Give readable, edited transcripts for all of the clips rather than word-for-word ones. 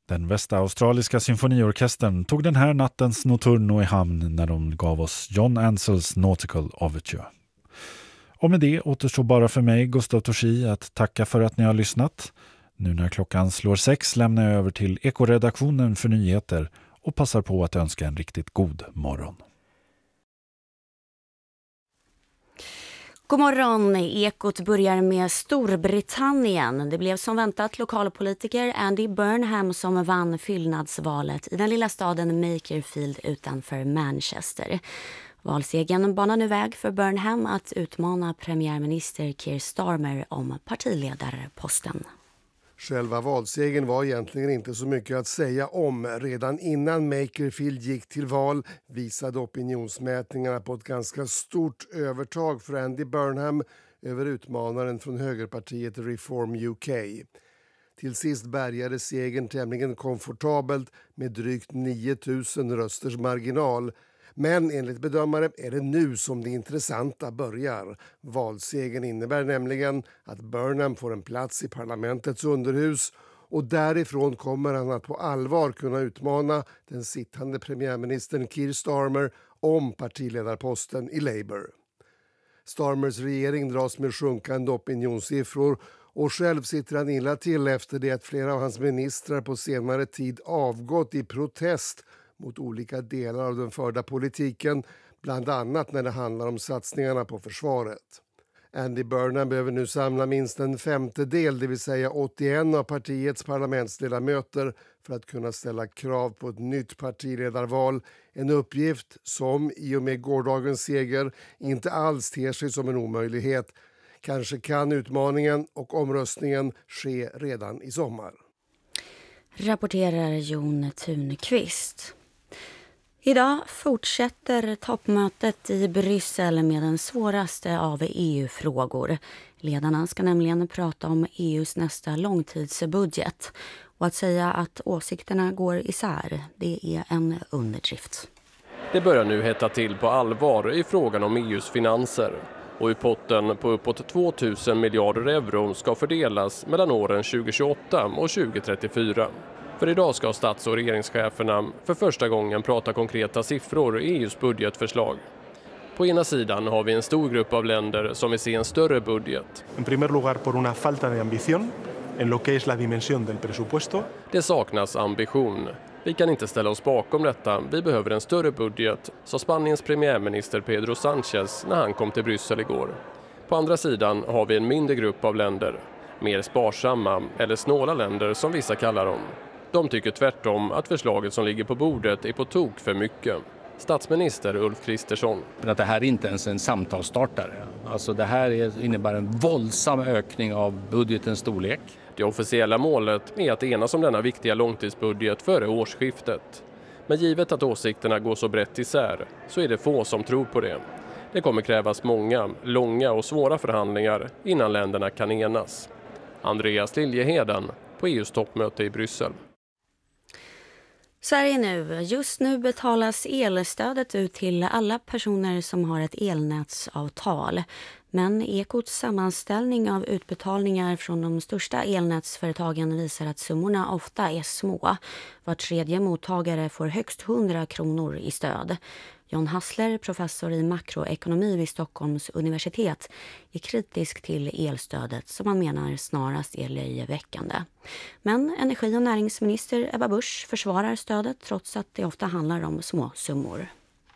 Den västaustraliska symfoniorkestern tog den här nattens Notturno i hamn när de gav oss John Ansells Nautical Overture. Och med det återstår bara för mig, Gustav Torsi, att tacka för att ni har lyssnat. Nu när klockan slår 6 lämnar jag över till Ekoredaktionen för nyheter och passar på att önska en riktigt god morgon. God morgon, Ekot börjar med Storbritannien. Det blev som väntat lokalpolitiker Andy Burnham som vann fyllnadsvalet i den lilla staden Makerfield utanför Manchester. Valsegern banar nu väg för Burnham att utmana premiärminister Keir Starmer om partiledarposten. Själva valsegern var egentligen inte så mycket att säga om. Redan innan Makerfield gick till val visade opinionsmätningarna på ett ganska stort övertag för Andy Burnham över utmanaren från högerpartiet Reform UK. Till sist bärgade segern tämligen komfortabelt med drygt 9000 rösters marginal. Men enligt bedömare är det nu som det intressanta börjar. Valsegern innebär nämligen att Burnham får en plats i parlamentets underhus och därifrån kommer han att på allvar kunna utmana den sittande premiärministern Keir Starmer om partiledarposten i Labour. Starmers regering dras med sjunkande opinionssiffror och själv sitter han illa till efter det att flera av hans ministrar på senare tid avgått i protest mot olika delar av den förda politiken, bland annat när det handlar om satsningarna på försvaret. Andy Burnham behöver nu samla minst en femtedel, det vill säga 81 av partiets parlamentsledamöter, för att kunna ställa krav på ett nytt partiledarval. En uppgift som i och med gårdagens seger inte alls ter sig som en omöjlighet. Kanske kan utmaningen och omröstningen ske redan i sommar. Rapporterar Jon Thunqvist. Idag fortsätter toppmötet i Bryssel med den svåraste av EU-frågor. Ledarna ska nämligen prata om EUs nästa långtidsbudget. Och att säga att åsikterna går isär, det är en underdrift. Det börjar nu hetta till på allvar i frågan om EUs finanser. Och i potten på uppåt 2000 miljarder euro ska fördelas mellan åren 2028 och 2034. För idag ska stats- och regeringscheferna för första gången prata konkreta siffror i EUs budgetförslag. På ena sidan har vi en stor grupp av länder som vill se en större budget. En primer lugar por una falta de ambición en lo que es la dimensión del presupuesto. Det saknas ambition. Vi kan inte ställa oss bakom detta. Vi behöver en större budget, sa Spaniens premiärminister Pedro Sánchez när han kom till Bryssel igår. På andra sidan har vi en mindre grupp av länder. Mer sparsamma eller snåla länder som vissa kallar dem. De tycker tvärtom att förslaget som ligger på bordet är på tok för mycket. Statsminister Ulf Kristersson. Att det här är inte ens en samtalsstartare. Alltså det här innebär en våldsam ökning av budgetens storlek. Det officiella målet är att enas om denna viktiga långtidsbudget före årsskiftet. Men givet att åsikterna går så brett isär så är det få som tror på det. Det kommer krävas många, långa och svåra förhandlingar innan länderna kan enas. Andreas Liljeheden på EUs toppmöte i Bryssel. Sverige nu. Just nu betalas elstödet ut till alla personer som har ett elnätsavtal. Men Ekots sammanställning av utbetalningar från de största elnätsföretagen visar att summorna ofta är små. Var tredje mottagare får högst 100 kronor i stöd. John Hassler, professor i makroekonomi vid Stockholms universitet, är kritisk till elstödet som man menar snarast är löjeväckande. Men energi- och näringsminister Ebba Busch försvarar stödet trots att det ofta handlar om små summor.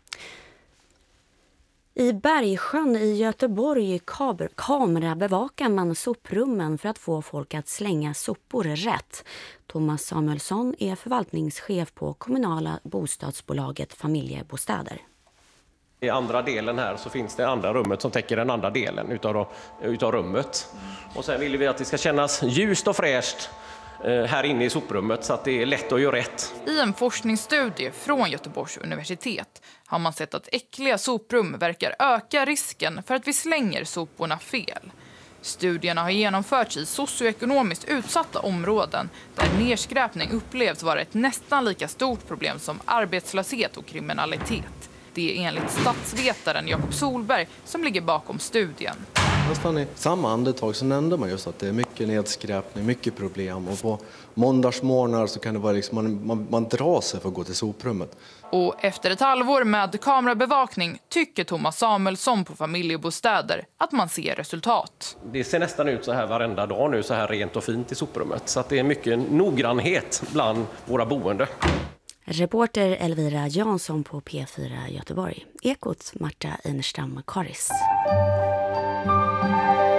I Bergsjön i Göteborg kamerabevakar man soprummen för att få folk att slänga sopor rätt. Thomas Samuelsson är förvaltningschef på kommunala bostadsbolaget Familjebostäder. I andra delen här så finns det andra rummet som täcker den andra delen utav rummet. Och sen vill vi att det ska kännas ljust och fräscht här inne i soprummet så att det är lätt att göra rätt. I en forskningsstudie från Göteborgs universitet har man sett att äckliga soprum verkar öka risken för att vi slänger soporna fel. Studierna har genomförts i socioekonomiskt utsatta områden där nedskräpning upplevs vara ett nästan lika stort problem som arbetslöshet och kriminalitet. Det är enligt statsvetaren Jakob Solberg som ligger bakom studien. Nästan i samma andetag så nämnde man just att det är mycket nedskräpning, mycket problem. Och på måndagsmorgnar så kan det vara liksom, man drar sig för att gå till soprummet. Och efter ett halvår med kamerabevakning tycker Thomas Samuelsson på Familjebostäder att man ser resultat. Det ser nästan ut så här varenda dag nu, så här rent och fint i soprummet. Så att det är mycket noggrannhet bland våra boende. Reporter Elvira Jansson på P4 Göteborg. Ekot Marta Einerstam Karis.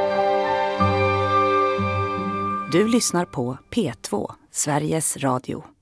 Du lyssnar på P2, Sveriges Radio.